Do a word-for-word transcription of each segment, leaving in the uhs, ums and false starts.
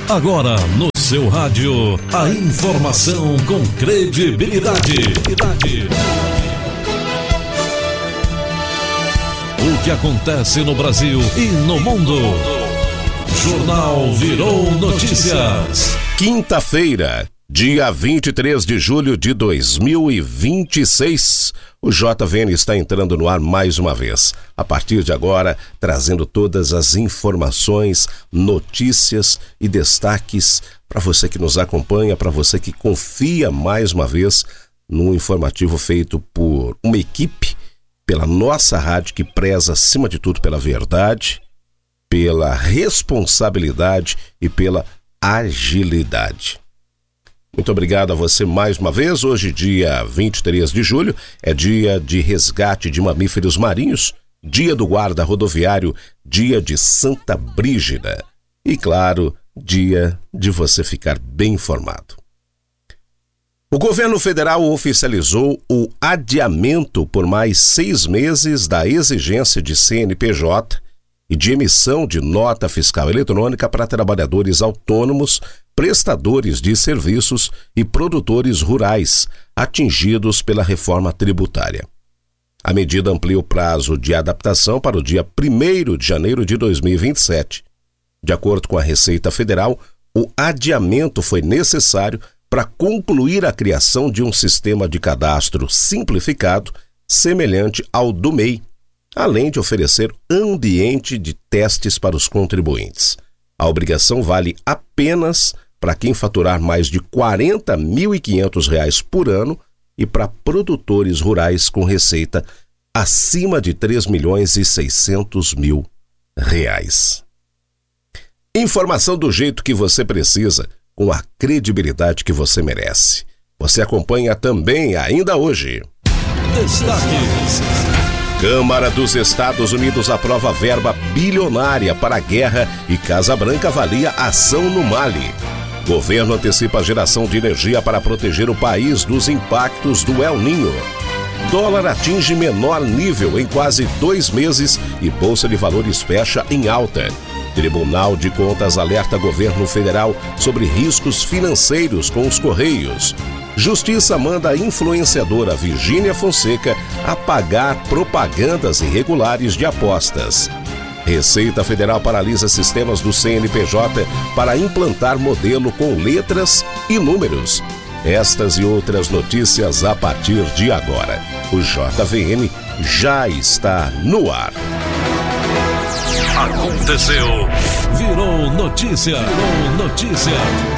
Agora no seu rádio, a informação com credibilidade. O que acontece no Brasil e no mundo. Jornal Virou Notícias. Quinta-feira, dia vinte e três de julho de dois mil e vinte e seis. O J V N está entrando no ar mais uma vez. A partir de agora, trazendo todas as informações, notícias e destaques para você que nos acompanha, para você que confia mais uma vez no informativo feito por uma equipe, pela nossa rádio que preza acima de tudo pela verdade, pela responsabilidade e pela agilidade. Muito obrigado a você mais uma vez. Hoje, dia vinte e três de julho, é dia de resgate de mamíferos marinhos, dia do guarda rodoviário, dia de Santa Brígida e, claro, dia de você ficar bem informado. O governo federal oficializou o adiamento por mais seis meses da exigência de C N P J e de emissão de nota fiscal eletrônica para trabalhadores autônomos, prestadores de serviços e produtores rurais atingidos pela reforma tributária. A medida amplia o prazo de adaptação para o dia primeiro de janeiro de dois mil e vinte e sete. De acordo com a Receita Federal, o adiamento foi necessário para concluir a criação de um sistema de cadastro simplificado semelhante ao do M E I, além de oferecer ambiente de testes para os contribuintes. A obrigação vale apenas para quem faturar mais de quarenta mil e quinhentos reais por ano e para produtores rurais com receita acima de três milhões e seiscentos mil reais. Informação do jeito que você precisa, com a credibilidade que você merece. Você acompanha também ainda hoje. Destaques. Câmara dos Estados Unidos aprova verba bilionária para a guerra e Casa Branca avalia ação no Mali. Governo antecipa a geração de energia para proteger o país dos impactos do El Niño. Dólar atinge menor nível em quase dois meses e Bolsa de Valores fecha em alta. Tribunal de Contas alerta governo federal sobre riscos financeiros com os Correios. Justiça manda a influenciadora Virgínia Fonseca apagar propagandas irregulares de apostas. Receita Federal paralisa sistemas do C N P J para implantar modelo com letras e números. Estas e outras notícias a partir de agora. O J V N já está no ar. Aconteceu. Virou notícia. Virou notícia.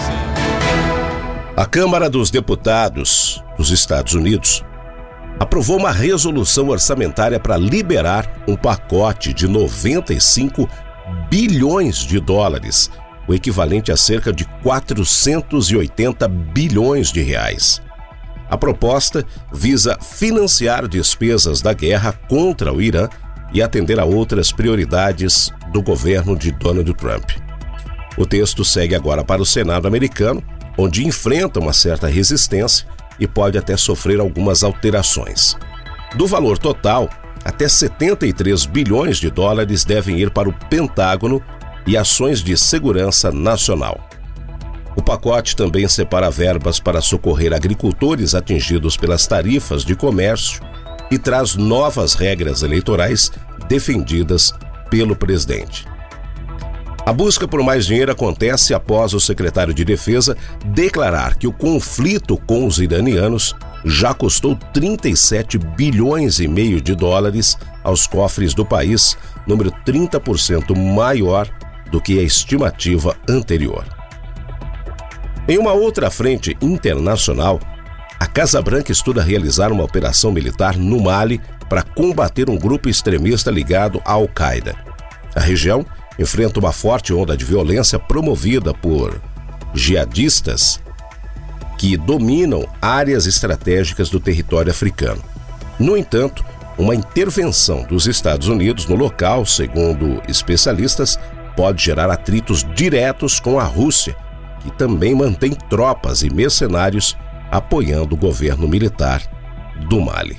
A Câmara dos Deputados dos Estados Unidos aprovou uma resolução orçamentária para liberar um pacote de noventa e cinco bilhões de dólares, o equivalente a cerca de quatrocentos e oitenta bilhões de reais. A proposta visa financiar despesas da guerra contra o Irã e atender a outras prioridades do governo de Donald Trump. O texto segue agora para o Senado americano, onde enfrenta uma certa resistência e pode até sofrer algumas alterações. Do valor total, até setenta e três bilhões de dólares devem ir para o Pentágono e ações de segurança nacional. O pacote também separa verbas para socorrer agricultores atingidos pelas tarifas de comércio e traz novas regras eleitorais defendidas pelo presidente. A busca por mais dinheiro acontece após o secretário de Defesa declarar que o conflito com os iranianos já custou trinta e sete bilhões e meio de dólares aos cofres do país, número trinta por cento maior do que a estimativa anterior. Em uma outra frente internacional, a Casa Branca estuda realizar uma operação militar no Mali para combater um grupo extremista ligado à Al-Qaeda. A região enfrenta uma forte onda de violência promovida por jihadistas que dominam áreas estratégicas do território africano. No entanto, uma intervenção dos Estados Unidos no local, segundo especialistas, pode gerar atritos diretos com a Rússia, que também mantém tropas e mercenários apoiando o governo militar do Mali.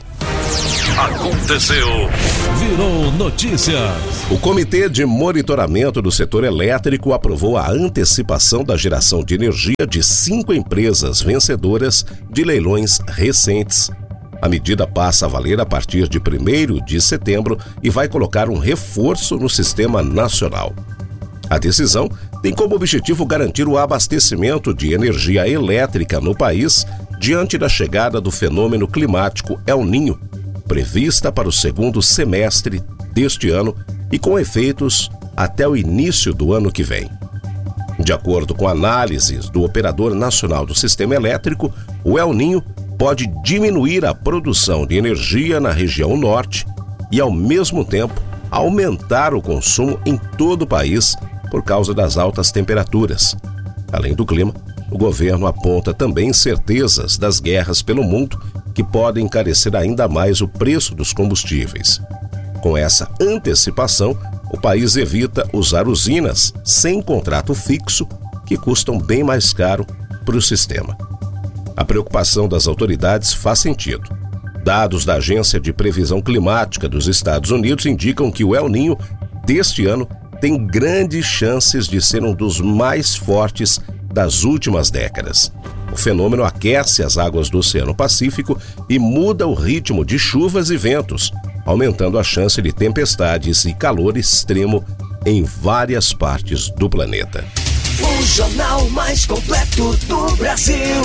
Aconteceu, virou notícia. O Comitê de Monitoramento do Setor Elétrico aprovou a antecipação da geração de energia de cinco empresas vencedoras de leilões recentes. A medida passa a valer a partir de primeiro de setembro e vai colocar um reforço no sistema nacional. A decisão tem como objetivo garantir o abastecimento de energia elétrica no país diante da chegada do fenômeno climático El Niño, prevista para o segundo semestre deste ano e com efeitos até o início do ano que vem. De acordo com análises do Operador Nacional do Sistema Elétrico, o El Niño pode diminuir a produção de energia na região norte e, ao mesmo tempo, aumentar o consumo em todo o país por causa das altas temperaturas. Além do clima, o governo aponta também incertezas das guerras pelo mundo que podem encarecer ainda mais o preço dos combustíveis. Com essa antecipação, o país evita usar usinas sem contrato fixo que custam bem mais caro para o sistema. A preocupação das autoridades faz sentido. Dados da Agência de Previsão Climática dos Estados Unidos indicam que o El Niño deste ano tem grandes chances de ser um dos mais fortes das últimas décadas. O fenômeno aquece as águas do Oceano Pacífico e muda o ritmo de chuvas e ventos, aumentando a chance de tempestades e calor extremo em várias partes do planeta. O jornal mais completo do Brasil.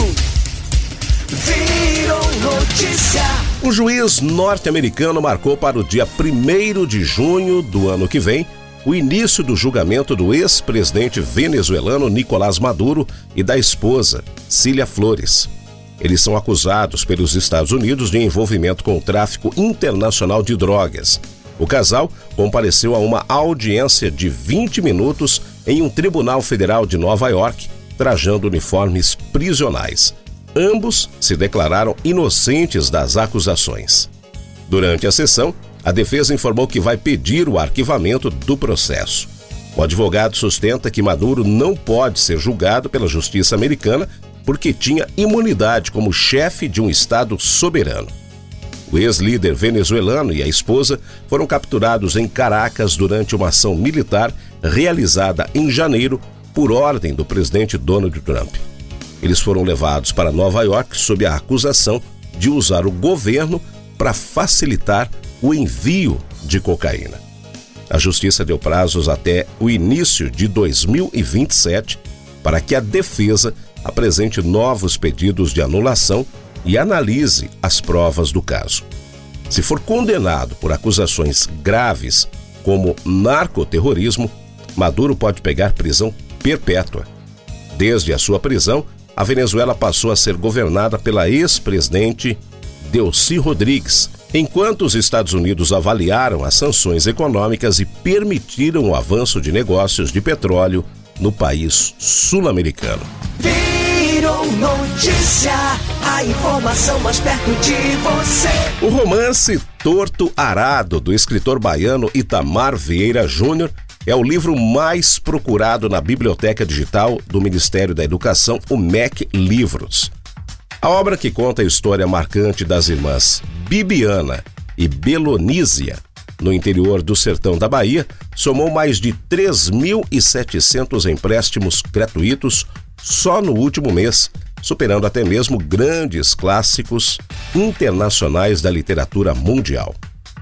Virou notícia. Um juiz norte-americano marcou para o dia primeiro de junho do ano que vem o início do julgamento do ex-presidente venezuelano Nicolás Maduro e da esposa, Cília Flores. Eles são acusados pelos Estados Unidos de envolvimento com o tráfico internacional de drogas. O casal compareceu a uma audiência de vinte minutos em um tribunal federal de Nova York, trajando uniformes prisionais. Ambos se declararam inocentes das acusações. Durante a sessão, a defesa informou que vai pedir o arquivamento do processo. O advogado sustenta que Maduro não pode ser julgado pela justiça americana porque tinha imunidade como chefe de um estado soberano. O ex-líder venezuelano e a esposa foram capturados em Caracas durante uma ação militar realizada em janeiro por ordem do presidente Donald Trump. Eles foram levados para Nova York sob a acusação de usar o governo para facilitar o envio de cocaína. A justiça deu prazos até o início de dois mil e vinte e sete para que a defesa apresente novos pedidos de anulação e analise as provas do caso. Se for condenado por acusações graves como narcoterrorismo, Maduro pode pegar prisão perpétua. Desde a sua prisão, a Venezuela passou a ser governada pela ex-presidente Delcy Rodrigues, enquanto os Estados Unidos avaliaram as sanções econômicas e permitiram o avanço de negócios de petróleo no país sul-americano. Virou notícia, a informação mais perto de você. O romance Torto Arado, do escritor baiano Itamar Vieira Júnior, é o livro mais procurado na Biblioteca Digital do Ministério da Educação, o M E C Livros. A obra, que conta a história marcante das irmãs Bibiana e Belonísia, no interior do sertão da Bahia, somou mais de três mil e setecentos empréstimos gratuitos só no último mês, superando até mesmo grandes clássicos internacionais da literatura mundial.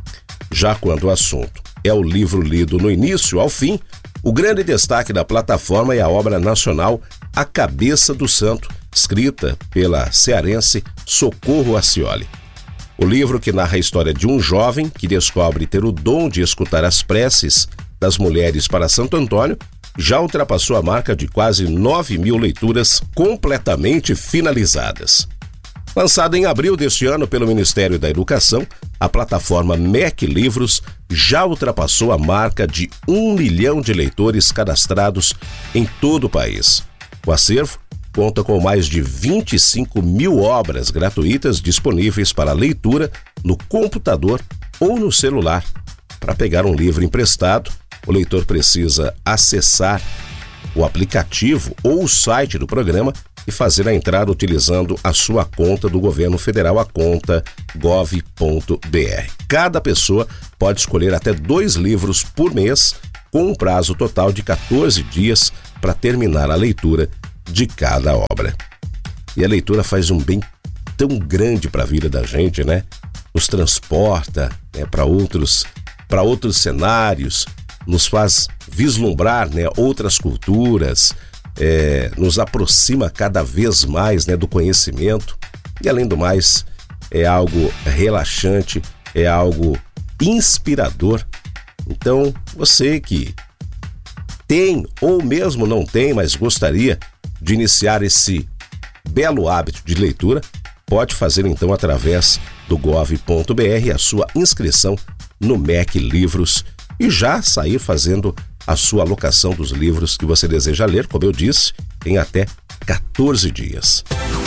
Já quando o assunto é o livro lido no início ao fim, o grande destaque da plataforma é a obra nacional A Cabeça do Santo, escrita pela cearense Socorro Acioli. O livro, que narra a história de um jovem que descobre ter o dom de escutar as preces das mulheres para Santo Antônio, já ultrapassou a marca de quase nove mil leituras completamente finalizadas. Lançada em abril deste ano pelo Ministério da Educação, a plataforma M E C Livros já ultrapassou a marca de um milhão de leitores cadastrados em todo o país. O acervo conta com mais de vinte e cinco mil obras gratuitas disponíveis para leitura no computador ou no celular. Para pegar um livro emprestado, o leitor precisa acessar o aplicativo ou o site do programa e fazer a entrada utilizando a sua conta do governo federal, a conta gov ponto br. Cada pessoa pode escolher até dois livros por mês, com um prazo total de quatorze dias para terminar a leitura de cada obra. E a leitura faz um bem tão grande para a vida da gente, né? Nos transporta, né, para outros, para outros cenários, nos faz vislumbrar, né, outras culturas, é, nos aproxima cada vez mais, né, do conhecimento e, além do mais, é algo relaxante, é algo inspirador. Então, você que tem ou mesmo não tem, mas gostaria de iniciar esse belo hábito de leitura, pode fazer então através do gov ponto br a sua inscrição no M E C Livros e já sair fazendo a sua alocação dos livros que você deseja ler, como eu disse, em até quatorze dias.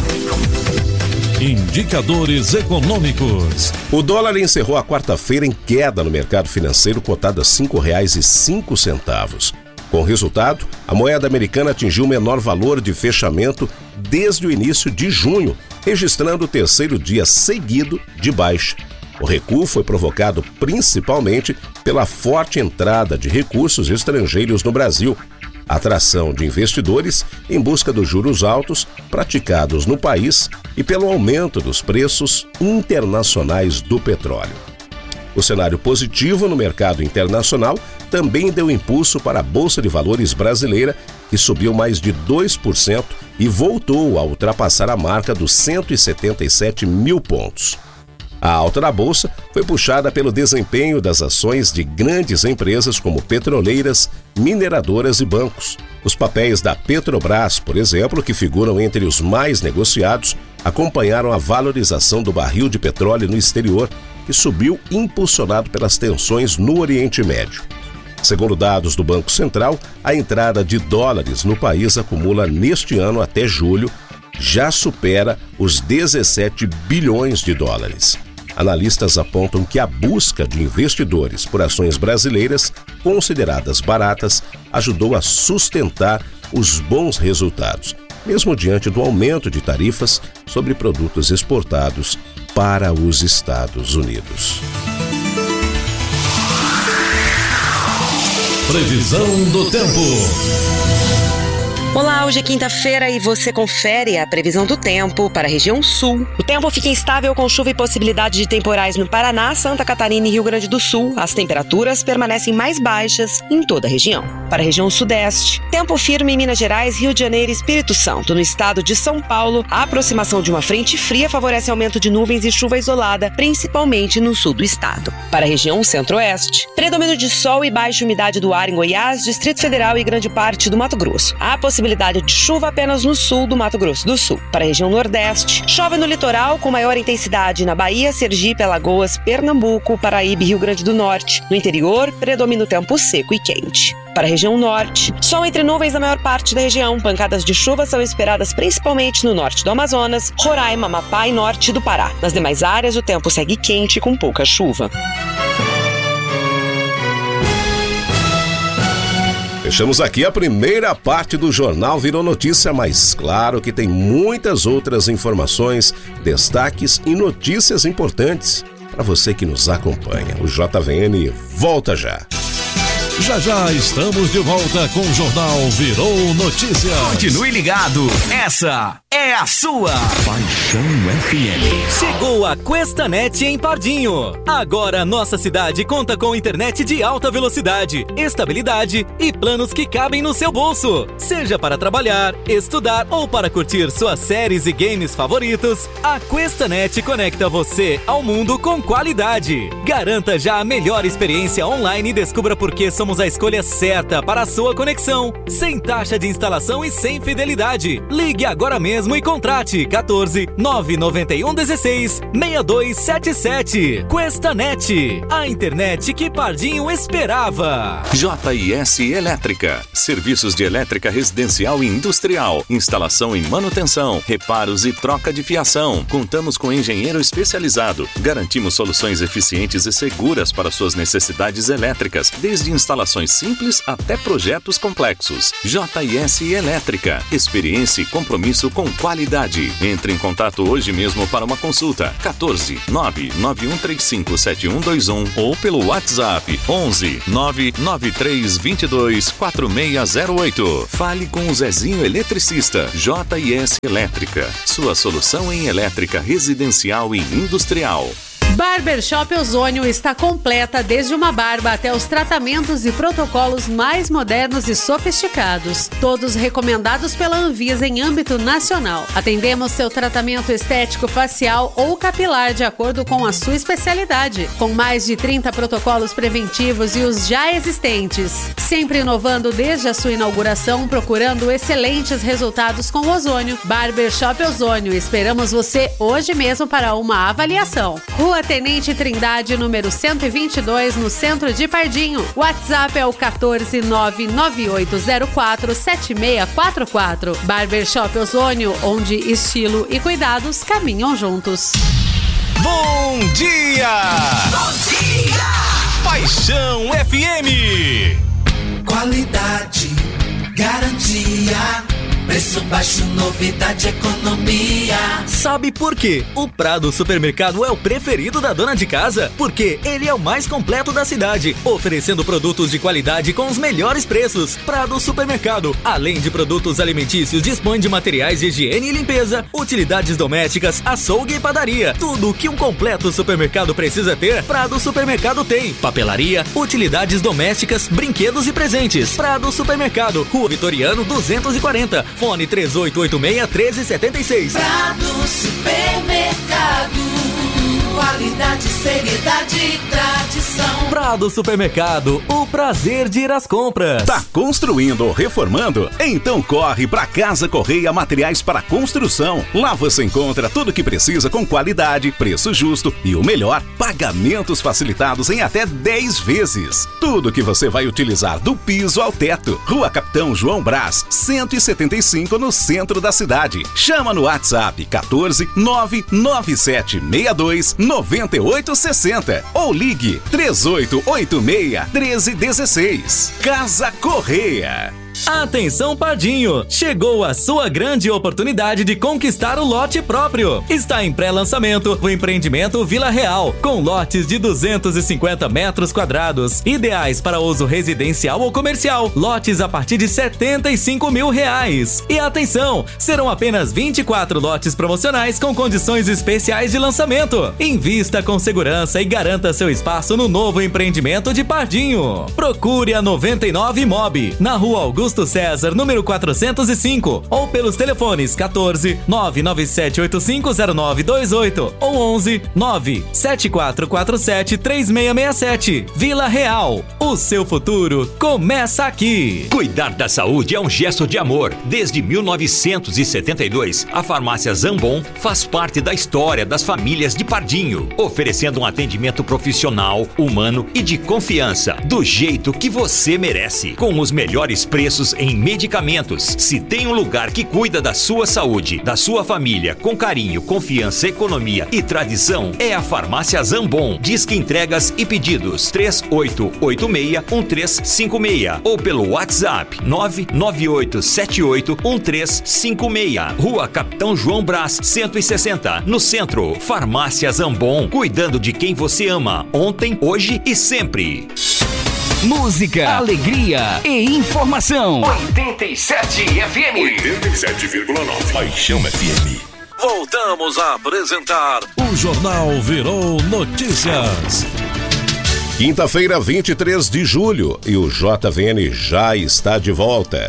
Indicadores econômicos. O dólar encerrou a quarta-feira em queda no mercado financeiro, cotado a cinco reais e cinco centavos. Com o resultado, a moeda americana atingiu o menor valor de fechamento desde o início de junho, registrando o terceiro dia seguido de baixa. O recuo foi provocado principalmente pela forte entrada de recursos estrangeiros no Brasil, atração de investidores em busca dos juros altos praticados no país e pelo aumento dos preços internacionais do petróleo. O cenário positivo no mercado internacional também deu impulso para a Bolsa de Valores brasileira, que subiu mais de dois por cento e voltou a ultrapassar a marca dos cento e setenta e sete mil pontos. A alta da Bolsa foi puxada pelo desempenho das ações de grandes empresas como petroleiras, mineradoras e bancos. Os papéis da Petrobras, por exemplo, que figuram entre os mais negociados, acompanharam a valorização do barril de petróleo no exterior, que subiu impulsionado pelas tensões no Oriente Médio. Segundo dados do Banco Central, a entrada de dólares no país acumula neste ano até julho, já supera os dezessete bilhões de dólares. Analistas apontam que a busca de investidores por ações brasileiras, consideradas baratas, ajudou a sustentar os bons resultados, mesmo diante do aumento de tarifas sobre produtos exportados para os Estados Unidos. Previsão do tempo. Olá, hoje é quinta-feira e você confere a previsão do tempo para a região sul. O tempo fica instável com chuva e possibilidade de temporais no Paraná, Santa Catarina e Rio Grande do Sul. As temperaturas permanecem mais baixas em toda a região. Para a região sudeste, tempo firme em Minas Gerais, Rio de Janeiro e Espírito Santo. No estado de São Paulo, a aproximação de uma frente fria favorece aumento de nuvens e chuva isolada, principalmente no sul do estado. Para a região centro-oeste, predomínio de sol e baixa umidade do ar em Goiás, Distrito Federal e grande parte do Mato Grosso. A possibilidade de chuva apenas no sul do Mato Grosso do Sul. Para a região nordeste, chove no litoral com maior intensidade na Bahia, Sergipe, Alagoas, Pernambuco, Paraíba e Rio Grande do Norte. No interior, predomina o tempo seco e quente. Para a região norte, sol entre nuvens na maior parte da região. Pancadas de chuva são esperadas principalmente no norte do Amazonas, Roraima, Amapá e norte do Pará. Nas demais áreas, o tempo segue quente com pouca chuva. Fechamos aqui a primeira parte do Jornal Virou Notícia, mas claro que tem muitas outras informações, destaques e notícias importantes para você que nos acompanha. O J V N volta já. Já já estamos de volta com o Jornal Virou Notícia. Continue ligado, essa é a sua Paixão F M. Chegou a Questanet em Pardinho. Agora nossa cidade conta com internet de alta velocidade, estabilidade e planos que cabem no seu bolso. Seja para trabalhar, estudar ou para curtir suas séries e games favoritos, a Questanet conecta você ao mundo com qualidade. Garanta já a melhor experiência online e descubra por que somos a escolha certa para a sua conexão, sem taxa de instalação e sem fidelidade. Ligue agora mesmo mesmo e contrate quatorze, nove nove um, dezesseis, seis dois sete sete. Questanet, a internet que Pardinho esperava. J I S Elétrica, serviços de elétrica residencial e industrial, instalação e manutenção, reparos e troca de fiação. Contamos com engenheiro especializado. Garantimos soluções eficientes e seguras para suas necessidades elétricas, desde instalações simples até projetos complexos. J I S Elétrica, experiência e compromisso com qualidade. Entre em contato hoje mesmo para uma consulta. quatorze, nove nove um três cinco sete um dois um ou pelo WhatsApp onze, nove nove três dois dois, quatro seis zero oito. Fale com o Zezinho Eletricista. J I S Elétrica, sua solução em elétrica residencial e industrial. Barbershop Ozônio está completa desde uma barba até os tratamentos e protocolos mais modernos e sofisticados, todos recomendados pela Anvisa em âmbito nacional. Atendemos seu tratamento estético facial ou capilar de acordo com a sua especialidade, com mais de trinta protocolos preventivos e os já existentes, sempre inovando desde a sua inauguração, procurando excelentes resultados com ozônio. Barbershop Ozônio, esperamos você hoje mesmo para uma avaliação. Rua Tenente Trindade, número cento e vinte e dois, no centro de Pardinho. WhatsApp é o quatorze, nove nove oito zero quatro, sete seis quatro quatro. Barbershop Ozônio, onde estilo e cuidados caminham juntos. Bom dia! Bom dia! Paixão F M. Qualidade, garantia, preço baixo, novidade, economia. Sabe por quê? O Prado Supermercado é o preferido da dona de casa, porque ele é o mais completo da cidade, oferecendo produtos de qualidade com os melhores preços. Prado Supermercado, além de produtos alimentícios, dispõe de materiais de higiene e limpeza, utilidades domésticas, açougue e padaria. Tudo o que um completo supermercado precisa ter, Prado Supermercado tem. Papelaria, utilidades domésticas, brinquedos e presentes. Prado Supermercado, Rua Vitoriano duzentos e quarenta. Fone três oito oito seis, um três sete seis. Prado Supermercado, qualidade, seriedade e tradição. Prado Supermercado, o prazer de ir às compras. Tá construindo ou reformando? Então corre pra Casa Correia Materiais para Construção. Lá você encontra tudo o que precisa com qualidade, preço justo e o melhor, pagamentos facilitados em até dez vezes. Tudo que você vai utilizar do piso ao teto. Rua Capitão João Brás, cento e setenta e cinco, no centro da cidade. Chama no WhatsApp quatorze, nove nove sete seis dois, nove oito seis zero ou ligue três oito oito seis, um três um seis. Casa Correia. Atenção Pardinho, chegou a sua grande oportunidade de conquistar o lote próprio. Está em pré-lançamento o empreendimento Vila Real, com lotes de duzentos e cinquenta metros quadrados, ideais para uso residencial ou comercial, lotes a partir de setenta e cinco mil reais. E atenção, serão apenas vinte e quatro lotes promocionais com condições especiais de lançamento. Invista com segurança e garanta seu espaço no novo empreendimento de Pardinho. Procure a noventa e nove Imob, na Rua Augusto Augusto César, número quatrocentos e cinco, ou pelos telefones quatorze, nove nove sete oito cinco zero nove dois oito ou onze, nove sete quatro quatro sete três seis seis sete. Vila Real, o seu futuro começa aqui. Cuidar da saúde é um gesto de amor. Desde mil novecentos e setenta e dois, a farmácia Zambon faz parte da história das famílias de Pardinho, oferecendo um atendimento profissional, humano e de confiança, do jeito que você merece, com os melhores preços em medicamentos. Se tem um lugar que cuida da sua saúde, da sua família, com carinho, confiança, economia e tradição, é a farmácia Zambon. Disque entregas e pedidos três oito oito seis, um três cinco seis ou pelo WhatsApp nove nove oito sete oito um três cinco seis. Rua Capitão João Brás, cento e sessenta, no centro. Farmácia Zambon, cuidando de quem você ama, ontem, hoje e sempre. Música, alegria e informação. oitenta e sete F M. oitenta e sete vírgula nove. Paixão F M. Voltamos a apresentar o Jornal Virou Notícias. Quinta-feira, vinte e três de julho, e o J V N já está de volta.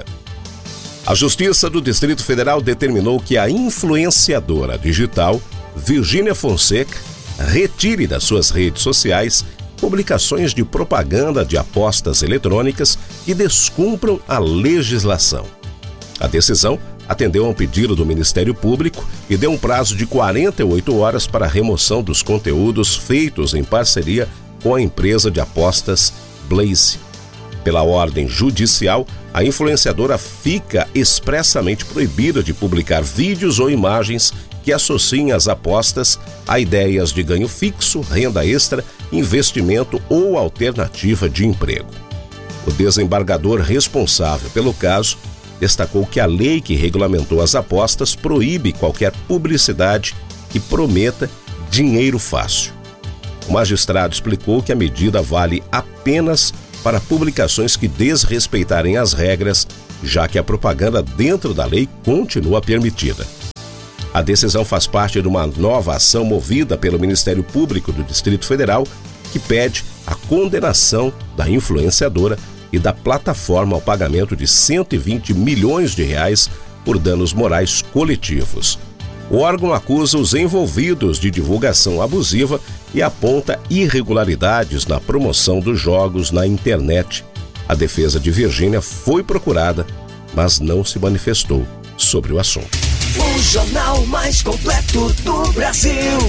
A Justiça do Distrito Federal determinou que a influenciadora digital Virgínia Fonseca retire das suas redes sociais publicações de propaganda de apostas eletrônicas que descumpram a legislação. A decisão atendeu a um pedido do Ministério Público e deu um prazo de quarenta e oito horas para a remoção dos conteúdos feitos em parceria com a empresa de apostas Blaze. Pela ordem judicial, a influenciadora fica expressamente proibida de publicar vídeos ou imagens que associem as apostas a ideias de ganho fixo, renda extra, investimento ou alternativa de emprego. O desembargador responsável pelo caso destacou que a lei que regulamentou as apostas proíbe qualquer publicidade que prometa dinheiro fácil. O magistrado explicou que a medida vale apenas para publicações que desrespeitarem as regras, já que a propaganda dentro da lei continua permitida. A decisão faz parte de uma nova ação movida pelo Ministério Público do Distrito Federal, que pede a condenação da influenciadora e da plataforma ao pagamento de cento e vinte milhões de reais por danos morais coletivos. O órgão acusa os envolvidos de divulgação abusiva e aponta irregularidades na promoção dos jogos na internet. A defesa de Virgínia foi procurada, mas não se manifestou sobre o assunto. O jornal mais completo do Brasil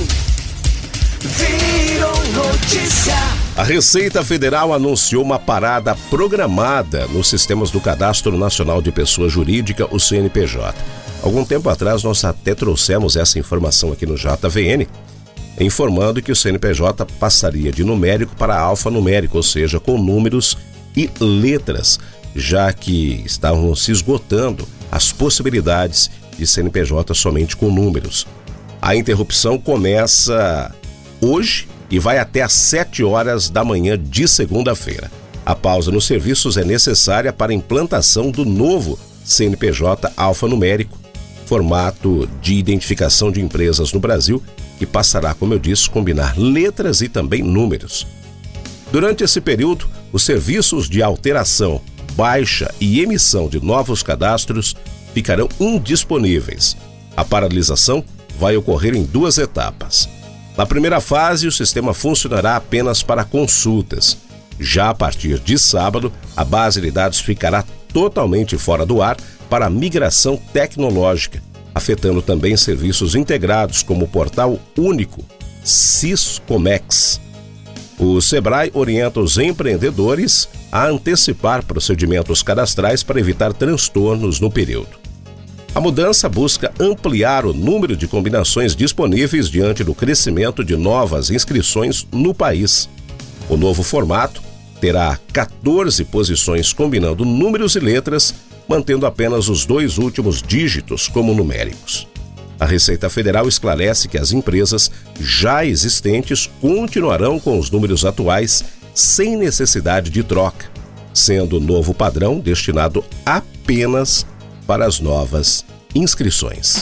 virou notícia. A Receita Federal anunciou uma parada programada nos sistemas do Cadastro Nacional de Pessoa Jurídica, o C N P J. Algum tempo atrás, nós até trouxemos essa informação aqui no J V N, informando que o C N P J passaria de numérico para alfanumérico, ou seja, com números e letras, já que estavam se esgotando as possibilidades de C N P J somente com números. A interrupção começa hoje e vai até às sete horas da manhã de segunda-feira. A pausa nos serviços é necessária para a implantação do novo C N P J alfanumérico, formato de identificação de empresas no Brasil, que passará, como eu disse, combinar letras e também números. Durante esse período, os serviços de alteração, baixa e emissão de novos cadastros ficarão indisponíveis. A paralisação vai ocorrer em duas etapas. Na primeira fase, o sistema funcionará apenas para consultas. Já a partir de sábado, a base de dados ficará totalmente fora do ar para a migração tecnológica, afetando também serviços integrados como o Portal Único, Siscomex. O Sebrae orienta os empreendedores a antecipar procedimentos cadastrais para evitar transtornos no período. A mudança busca ampliar o número de combinações disponíveis diante do crescimento de novas inscrições no país. O novo formato terá quatorze posições combinando números e letras, mantendo apenas os dois últimos dígitos como numéricos. A Receita Federal esclarece que as empresas já existentes continuarão com os números atuais sem necessidade de troca, sendo o novo padrão destinado apenas para as novas inscrições.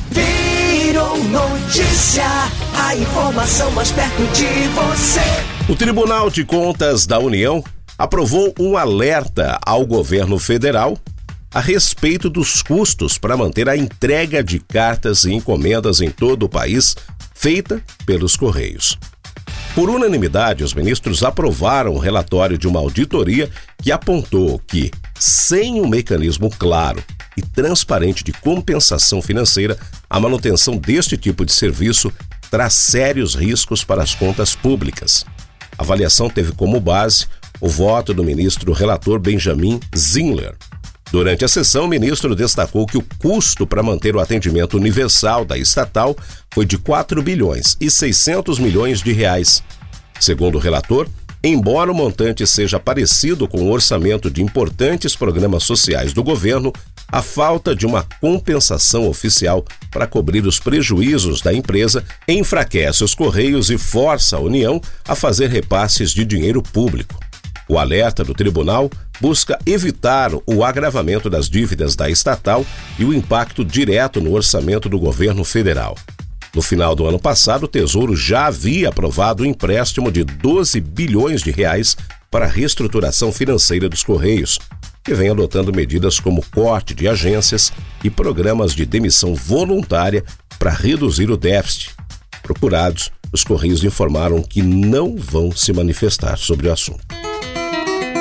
Virou notícia, a informação mais perto de você. O Tribunal de Contas da União aprovou um alerta ao governo federal a respeito dos custos para manter a entrega de cartas e encomendas em todo o país feita pelos Correios. Por unanimidade, os ministros aprovaram o relatório de uma auditoria que apontou que, sem um mecanismo claro e transparente de compensação financeira, a manutenção deste tipo de serviço traz sérios riscos para as contas públicas. A avaliação teve como base o voto do ministro relator Benjamin Zinler. Durante a sessão, o ministro destacou que o custo para manter o atendimento universal da estatal foi de quatro bilhões e seiscentos milhões de reais. Segundo o relator, embora o montante seja parecido com o orçamento de importantes programas sociais do governo, a falta de uma compensação oficial para cobrir os prejuízos da empresa enfraquece os Correios e força a União a fazer repasses de dinheiro público. O alerta do tribunal busca evitar o agravamento das dívidas da estatal e o impacto direto no orçamento do governo federal. No final do ano passado, o Tesouro já havia aprovado um empréstimo de doze bilhões de reais para a reestruturação financeira dos Correios, que vem adotando medidas como corte de agências e programas de demissão voluntária para reduzir o déficit. Procurados, os Correios informaram que não vão se manifestar sobre o assunto.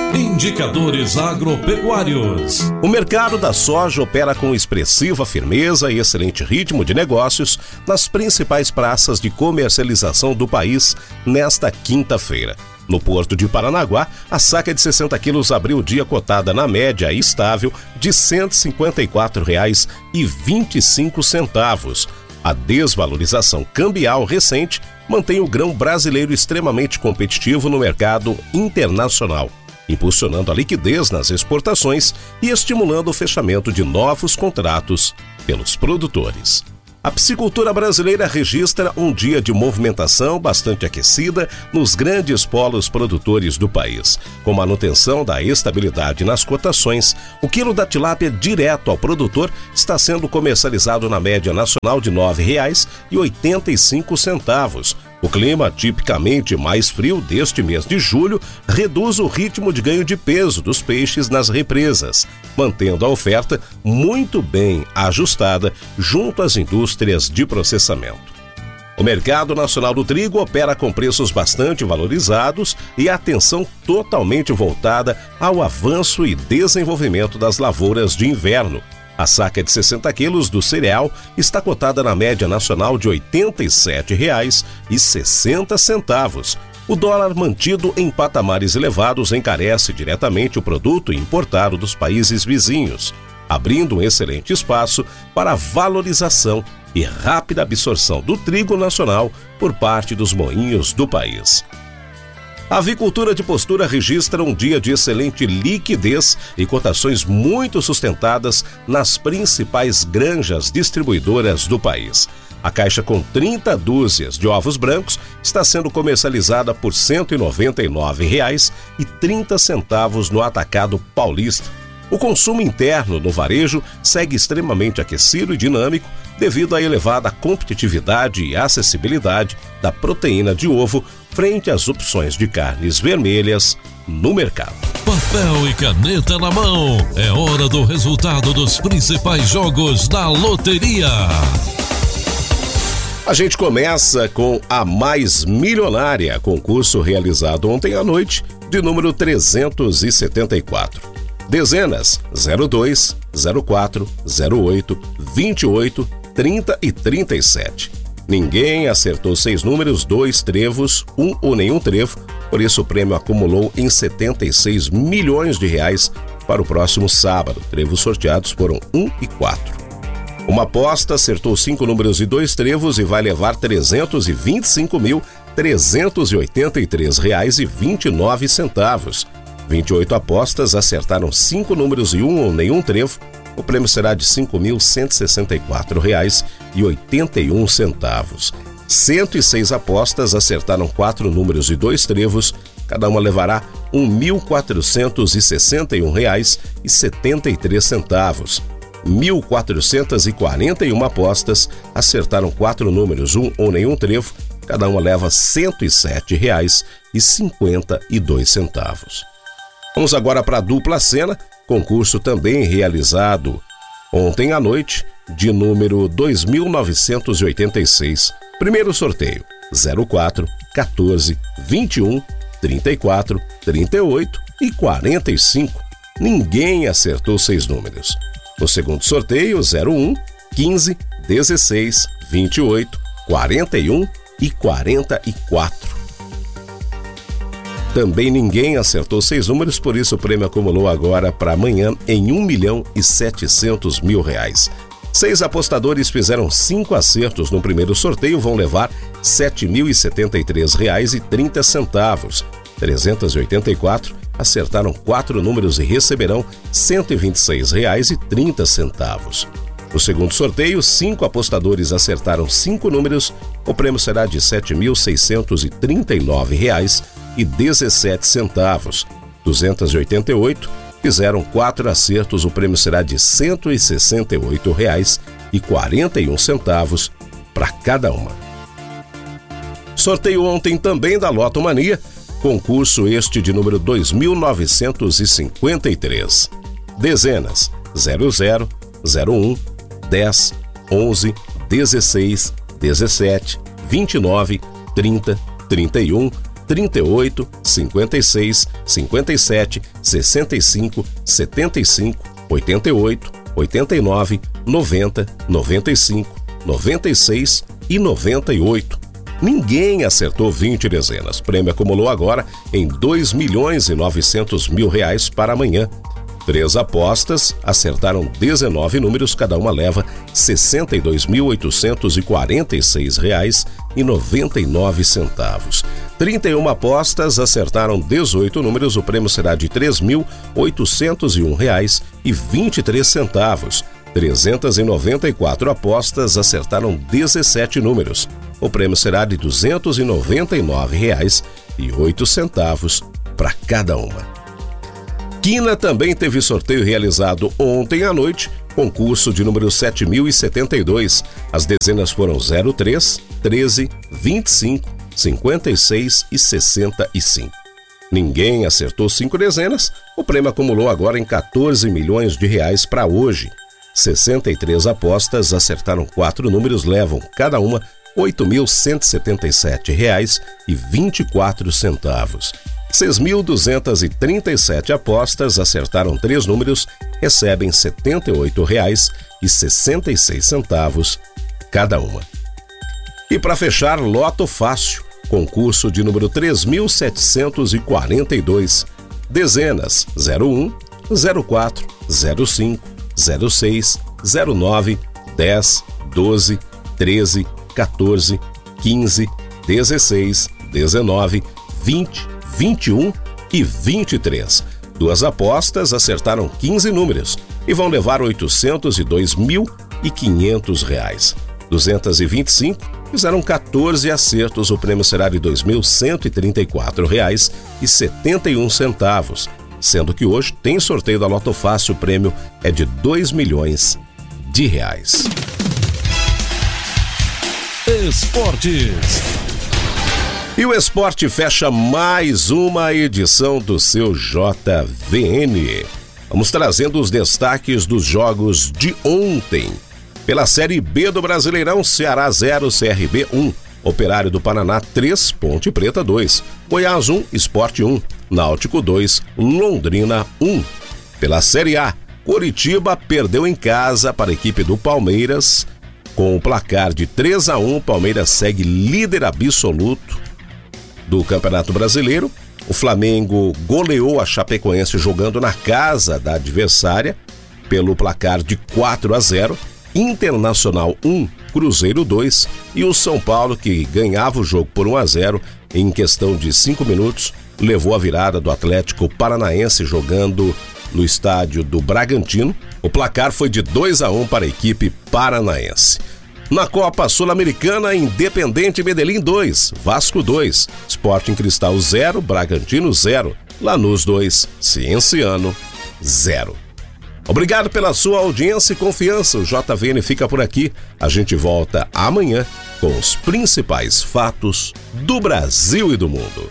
Indicadores agropecuários. O mercado da soja opera com expressiva firmeza e excelente ritmo de negócios nas principais praças de comercialização do país nesta quinta-feira. No Porto de Paranaguá, a saca de sessenta quilos abriu o dia cotada na média estável de cento e cinquenta e quatro reais e vinte e cinco centavos. A desvalorização cambial recente mantém o grão brasileiro extremamente competitivo no mercado internacional, impulsionando a liquidez nas exportações e estimulando o fechamento de novos contratos pelos produtores. A piscicultura brasileira registra um dia de movimentação bastante aquecida nos grandes polos produtores do país. Com manutenção da estabilidade nas cotações, o quilo da tilápia direto ao produtor está sendo comercializado na média nacional de nove reais e oitenta e cinco centavos. O clima, tipicamente mais frio deste mês de julho, reduz o ritmo de ganho de peso dos peixes nas represas, mantendo a oferta muito bem ajustada junto às indústrias de processamento. O mercado nacional do trigo opera com preços bastante valorizados e atenção totalmente voltada ao avanço e desenvolvimento das lavouras de inverno. A saca de sessenta quilos do cereal está cotada na média nacional de oitenta e sete reais e sessenta centavos. O dólar mantido em patamares elevados encarece diretamente o produto importado dos países vizinhos, abrindo um excelente espaço para a valorização e rápida absorção do trigo nacional por parte dos moinhos do país. A avicultura de postura registra um dia de excelente liquidez e cotações muito sustentadas nas principais granjas distribuidoras do país. A caixa com trinta dúzias de ovos brancos está sendo comercializada por cento e noventa e nove reais e trinta centavos no atacado paulista. O consumo interno no varejo segue extremamente aquecido e dinâmico devido à elevada competitividade e acessibilidade da proteína de ovo frente às opções de carnes vermelhas no mercado. Papel e caneta na mão, é hora do resultado dos principais jogos da loteria. A gente começa com a Mais Milionária, concurso realizado ontem à noite, de número trezentos e setenta e quatro. Dezenas zero dois, zero quatro, zero oito, vinte e oito, trinta e trinta e sete. Ninguém acertou seis números, dois trevos, um ou nenhum trevo, por isso o prêmio acumulou em setenta e seis milhões de reais para o próximo sábado. Trevos sorteados foram um e quatro. Uma aposta acertou cinco números e dois trevos e vai levar trezentos e vinte e cinco mil, trezentos e oitenta e três reais e vinte e nove centavos. vinte e oito apostas acertaram cinco números e um ou nenhum trevo. O prêmio será de cinco mil cento e sessenta e quatro reais e oitenta e um centavos. cento e seis apostas acertaram quatro números e dois trevos. Cada uma levará um mil quatrocentos e sessenta e um reais e setenta e três centavos. mil quatrocentas e quarenta e uma apostas acertaram quatro números, um ou nenhum trevo. Cada uma leva cento e sete reais e cinquenta e dois centavos. Vamos agora para a dupla cena, concurso também realizado ontem à noite, de número dois mil novecentos e oitenta e seis. Primeiro sorteio, zero quatro, quatorze, vinte e um, trinta e quatro, trinta e oito e quarenta e cinco. Ninguém acertou seis números. No segundo sorteio, zero um, quinze, dezesseis, vinte e oito, quarenta e um e quarenta e quatro. Também ninguém acertou seis números, por isso o prêmio acumulou agora para amanhã em um milhão e setecentos mil reais. Seis apostadores fizeram cinco acertos no primeiro sorteio, vão levar sete mil e setenta e três reais e trinta centavos. trezentos e oitenta e quatro acertaram quatro números e receberão cento e vinte e seis reais e trinta centavos. No segundo sorteio, cinco apostadores acertaram cinco números, o prêmio será de sete mil seiscentos e trinta e nove reais e dezessete centavos. duzentos e oitenta e oito fizeram quatro acertos, o prêmio será de cento e sessenta e oito reais e quarenta e um centavos para cada uma. Sorteio ontem também da Loto Mania, concurso este de número dois mil novecentos e cinquenta e três. Dezenas zero zero, zero um, dez, onze, dezesseis, dezessete, vinte e nove, trinta, trinta e um, trinta e oito, cinquenta e seis, cinquenta e sete, sessenta e cinco, setenta e cinco, oitenta e oito, oitenta e nove, noventa, noventa e cinco, noventa e seis e noventa e oito. Ninguém acertou vinte dezenas. Prêmio acumulou agora em dois milhões e novecentos mil reais para amanhã. Três apostas acertaram dezenove números, cada uma leva sessenta e dois mil oitocentos e quarenta e seis reais e noventa e nove centavos. trinta e uma apostas acertaram dezoito números, o prêmio será de três mil oitocentos e um reais e vinte e três centavos. trezentas e noventa e quatro apostas acertaram dezessete números, o prêmio será de duzentos e noventa e nove reais e oito centavos para cada uma. Quina também teve sorteio realizado ontem à noite, concurso de número sete mil e setenta e dois. As dezenas foram zero três, treze, vinte e cinco, cinquenta e seis e sessenta e cinco. Ninguém acertou cinco dezenas, o prêmio acumulou agora em quatorze milhões de reais para hoje. sessenta e três apostas acertaram quatro números, levam cada uma oito mil cento e setenta e sete reais e vinte e quatro centavos. seis mil duzentas e trinta e sete apostas acertaram três números, recebem setenta e oito reais e sessenta e seis centavos cada uma. E para fechar, Loto Fácil, concurso de número três mil setecentos e quarenta e dois, dezenas zero um, zero quatro, zero cinco, zero seis, zero nove, dez, doze, treze, quatorze, quinze, dezesseis, dezenove, vinte, vinte e um e vinte e três. Duas apostas acertaram quinze números e vão levar oitocentos e dois mil e quinhentos reais. duzentas e vinte e cinco fizeram quatorze acertos, o prêmio será de dois mil cento e trinta e quatro reais e setenta e um centavos, sendo que hoje tem sorteio da Loto Fácil, o prêmio é de dois milhões de reais. Esportes. E o esporte fecha mais uma edição do seu J V N. Vamos trazendo os destaques dos jogos de ontem. Pela Série B do Brasileirão, Ceará zero, C R B um, Operário do Paraná três, Ponte Preta dois, Goiás um, Sport um, Náutico dois, Londrina um. Pela Série A, Coritiba perdeu em casa para a equipe do Palmeiras. Com o placar de três a um, o Palmeiras segue líder absoluto do Campeonato Brasileiro. O Flamengo goleou a Chapecoense jogando na casa da adversária pelo placar de quatro a zero. Internacional um, Cruzeiro dois, e o São Paulo, que ganhava o jogo por um a zero, em questão de cinco minutos, levou a virada do Atlético Paranaense jogando no estádio do Bragantino. O placar foi de dois a um para a equipe paranaense. Na Copa Sul-Americana, Independente Medellín dois, Vasco dois, Sporting Cristal zero, Bragantino zero, Lanús dois, Cienciano zero. Obrigado pela sua audiência e confiança. O J V N fica por aqui. A gente volta amanhã com os principais fatos do Brasil e do mundo.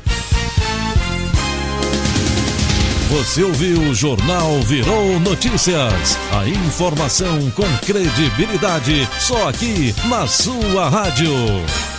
Você ouviu o Jornal Virou Notícias. A informação com credibilidade só aqui na sua rádio.